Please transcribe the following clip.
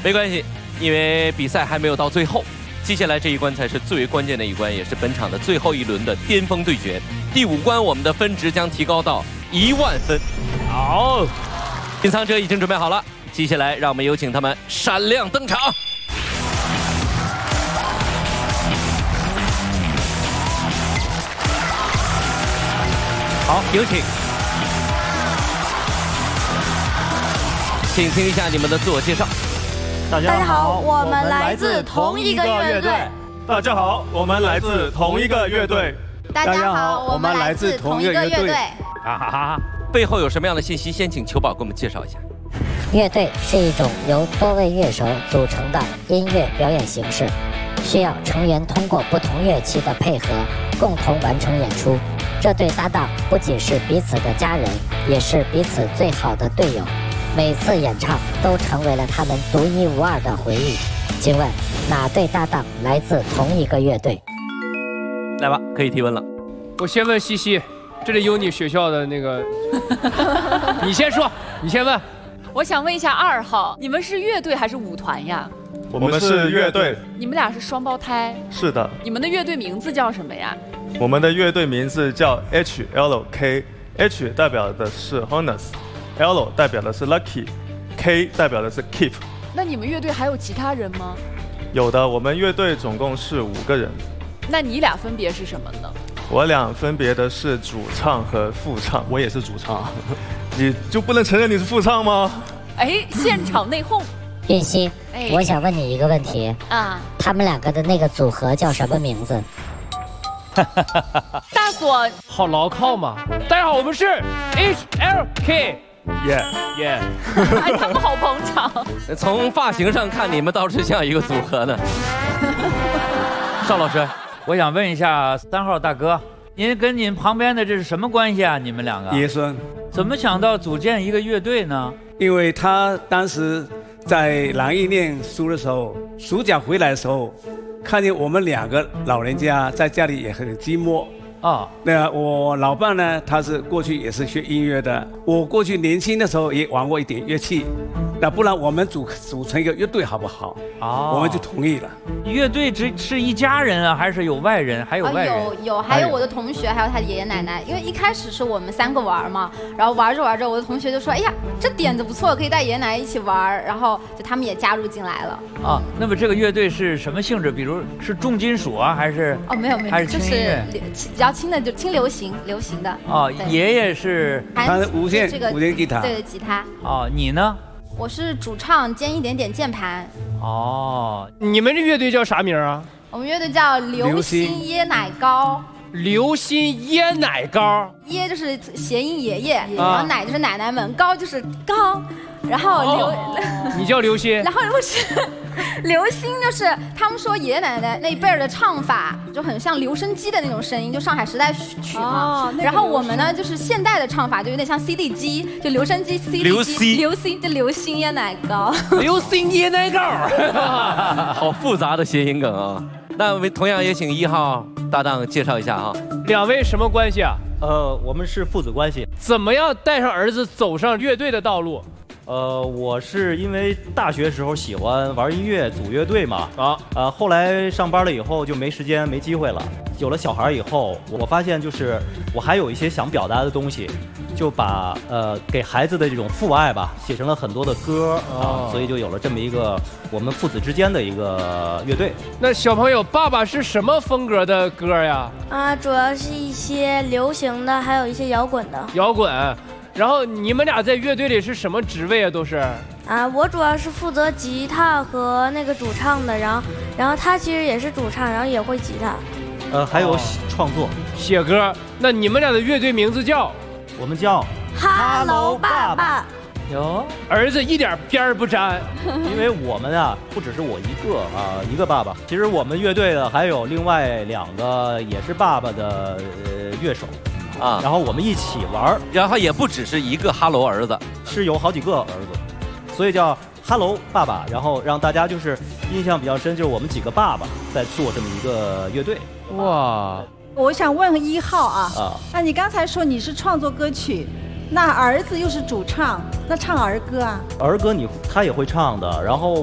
没关系，因为比赛还没有到最后，接下来这一关才是最为关键的一关，也是本场的最后一轮的巅峰对决。第5关，我们的分值将提高到1万分。好，隐藏者已经准备好了，接下来让我们有请他们闪亮登场。好，有请，请听一下你们的自我介绍。 大家好，我们来自同一个乐队。 大家好，我们来自同一个乐队。 大家好，我们来自同一个乐队。 哈哈哈！背后有什么样的信息？先请球宝给我们介绍一下。 乐队是一种由多位乐手组成的音乐表演形式，需要成员通过不同乐器的配合，共同完成演出。这对搭档不仅是彼此的家人，也是彼此最好的队友。每次演唱都成为了他们独一无二的回忆。请问哪对搭档来自同一个乐队？ 来吧，可以提问了。 我先问西西，这里有你学校的那个，你先说，你先问。 我想问一下2号，你们是乐队还是舞团呀？ 我们是乐队。 你们俩是双胞胎？ 是的。 你们的乐队名字叫什么呀？ 我们的乐队名字叫 HLK，H 代表的是 Honest，L 代表的是 Lucky，K 代表的是 Keep。 那你们乐队还有其他人吗？ 有的，我们乐队总共是5个人。 那你俩分别是什么呢？ 我俩分别的是主唱和副唱。 我也是主唱。 你就不能承认你是副唱吗？ 哎，现场内讧。 玉溪，我想问你一个问题啊， 他们2个的那个组合叫什么名字？ 大锁， 好牢靠嘛！大家好，我们是 HLK。 耶， 哎，他们好捧场。 从发型上看，你们倒是像一个组合呢。邵老师， 我想问一下3号大哥，您跟您旁边的这是什么关系啊？你们2个爷孙。 怎么想到组建一个乐队呢？ 因为他当时在南艺念书的时候，暑假回来的时候，看见我们2个老人家在家里也很寂寞。那我老伴呢，他是过去也是学音乐的，我过去年轻的时候也玩过一点乐器，那不然我们组成一个乐队好不好？我们就同意了。 乐队只是一家人啊，还是有外人？还有外人？ 还有我的同学，还有他的爷爷奶奶。因为一开始是我们3个玩嘛，然后玩着玩着，我的同学就说：“哎呀，这点子不错，可以带爷爷奶奶一起玩。”然后就他们也加入进来了。 那么这个乐队是什么性质？比如是重金属啊，还是？ 没有， 还是就是比较轻的，就轻流行的。 爷爷是他的无线吉他。 对，吉他。 你呢？ 我是主唱兼一点点键盘。 你们这乐队叫啥名啊？ 我们乐队叫流心椰奶糕。 流心椰奶糕， 椰就是谐音爷爷，然后奶就是奶奶们，糕就是糕，然后你叫刘鑫， 然后不是刘鑫，就是他们说爷爷奶奶那一辈儿的唱法就很像留声机的那种声音，就上海时代曲嘛。然后我们呢就是现代的唱法，就有点像 CD 机，就留声机 CD 机，流心就流心椰奶糕， 流心椰奶糕， 好复杂的谐音梗啊！那我们同样也请1号搭档介绍一下啊。 2位什么关系啊？ 我们是父子关系。 怎么样带上儿子走上乐队的道路？ 我是因为大学时候喜欢玩音乐，组乐队嘛。后来上班了以后就没时间没机会了。有了小孩以后，我发现就是我还有一些想表达的东西，就把给孩子的这种父爱吧，写成了很多的歌所以就有了这么一个我们父子之间的一个乐队。 那小朋友，爸爸是什么风格的歌呀？ 主要是一些流行的，还有一些摇滚的。 摇滚。然后你们俩在乐队里是什么职位啊？都是？ 我主要是负责吉他和那个主唱的，然后他其实也是主唱，然后也会吉他。 还有创作、 写歌。那你们俩的乐队名字叫？ 我们叫 Hello 爸爸。 哟，儿子一点边儿不沾。 因为我们啊，不只是我一个爸爸，其实我们乐队的还有另外2个也是爸爸的乐手。然后我们一起玩， 然后也不只是一个哈喽儿子， 是有好几个儿子，所以叫哈喽爸爸。然后让大家就是印象比较深，就是我们几个爸爸在做这么一个乐队。 哇！ 我想问1号啊，那你刚才说你是创作歌曲，那儿子又是主唱，那唱儿歌啊？ 儿歌他也会唱的，然后。